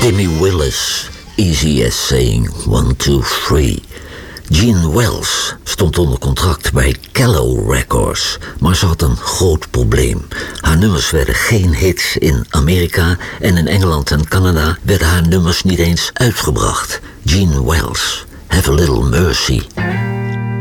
Timmy Willis, easy as saying 1, 2, 3. Jean Wells stond onder contract bij Callow Records, maar ze had een groot probleem. Haar nummers werden geen hits in Amerika en in Engeland en Canada werden haar nummers niet eens uitgebracht. Jean Wells, Have a Little Mercy.